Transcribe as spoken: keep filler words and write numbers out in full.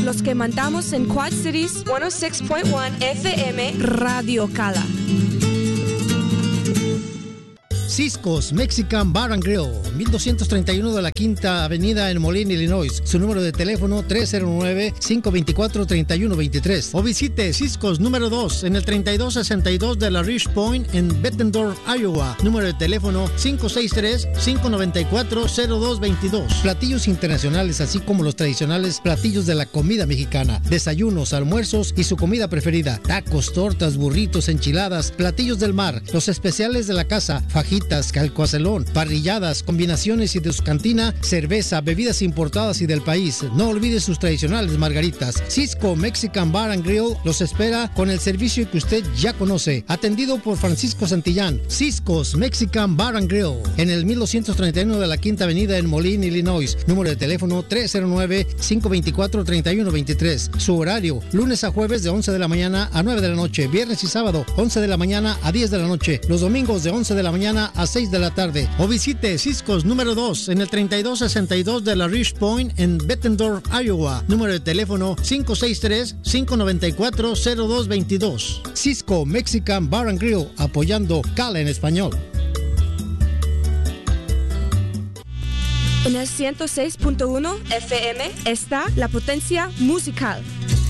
los que mandamos en Quad Cities, ciento seis punto uno F M, Radio Cala. Cisco's Mexican Bar and Grill, mil doscientos treinta y uno de la Quinta Avenida en Moline, Illinois. Su número de teléfono tres cero nueve, cinco dos cuatro, tres uno dos tres. O visite Cisco's número dos en el treinta y dos sesenta y dos de la Rich Point en Bettendorf, Iowa. Número de teléfono cinco seis tres, cinco nueve cuatro, cero dos dos dos. Platillos internacionales, así como los tradicionales platillos de la comida mexicana. Desayunos, almuerzos y su comida preferida. Tacos, tortas, burritos, enchiladas, platillos del mar. Los especiales de la casa, fajitas, calcoacelón, parrilladas, combinaciones y de su cantina, cerveza, bebidas importadas y del país. No olvide sus tradicionales margaritas. Cisco Mexican Bar and Grill los espera con el servicio que usted ya conoce. Atendido por Francisco Santillán. Cisco's Mexican Bar and Grill en el mil doscientos treinta y uno de la Quinta Avenida en Moline, Illinois. Número de teléfono tres cero nueve, cinco dos cuatro, tres uno dos tres. Su horario, lunes a jueves de once de la mañana a nueve de la noche. Viernes y sábado, once de la mañana a diez de la noche. Los domingos de once de la mañana a seis de la tarde. O visite Cisco's número dos en el treinta y dos sesenta y dos de la Rich Point en Bettendorf, Iowa. Número de teléfono cinco seis tres, cinco nueve cuatro, cero dos dos dos. Cisco Mexican Bar and Grill, apoyando Cala en español. En el ciento seis punto uno F M está La Potencia Musical.